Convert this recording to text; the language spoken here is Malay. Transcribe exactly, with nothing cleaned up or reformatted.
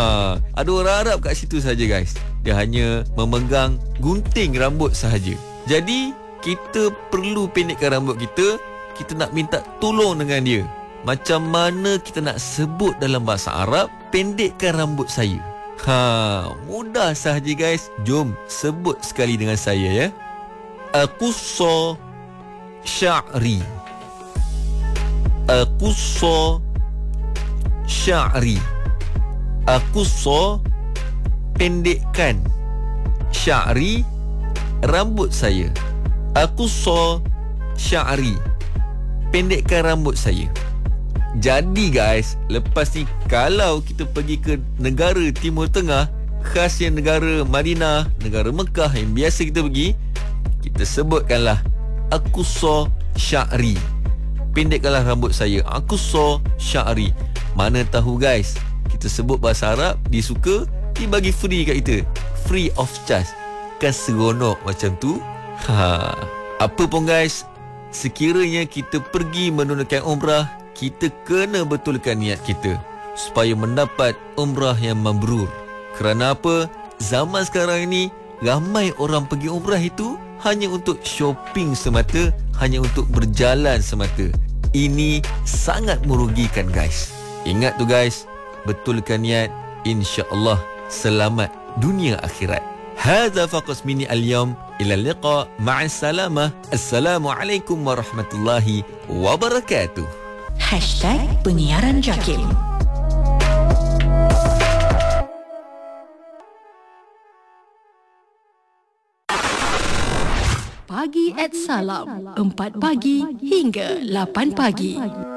Ada orang Arab kat situ saja guys. Dia hanya memegang gunting rambut sahaja. Jadi kita perlu pendekkan rambut kita. Kita nak minta tolong dengan dia. Macam mana kita nak sebut dalam bahasa Arab, pendekkan rambut saya? Ha, mudah sahaja guys. Jom sebut sekali dengan saya ya. Aqussa sya'ri. Aqussa sya'ri. Aqussa, pendekkan. Sya'ri, rambut saya. Aqussa sya'ri, pendekkan rambut saya. Jadi guys, lepas ni kalau kita pergi ke negara Timur Tengah, khasnya negara Madinah, negara Mekah yang biasa kita pergi, kita sebutkanlah Aqussa sya'ri, pendekkanlah rambut saya. Aqussa sya'ri. Mana tahu guys, kita sebut bahasa Arab, dia suka, dia bagi free kat kita, free of charge. Kan seronok macam tu. Ha. Apa pun guys, sekiranya kita pergi menunaikan umrah, kita kena betulkan niat kita supaya mendapat umrah yang mabrur. Kerana apa? Zaman sekarang ini ramai orang pergi umrah itu hanya untuk shopping semata, hanya untuk berjalan semata. Ini sangat merugikan guys. Ingat tu guys, betulkan niat, insya-Allah selamat dunia akhirat. Hadza faqas minni al-yawm, ila liqa, ma'as salamah. Assalamualaikum warahmatullahi wabarakatuh. Hashtag Penyiaran Jakim. Pagi at Salam, empat pagi hingga lapan pagi.